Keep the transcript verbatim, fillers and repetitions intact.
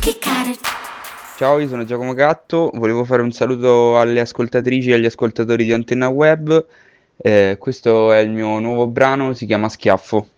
Ciao, io sono Giacomo Gatto, volevo fare un saluto alle ascoltatrici e agli ascoltatori di Antenna Web. Eh, questo è il mio nuovo brano, si chiama Schiaffo.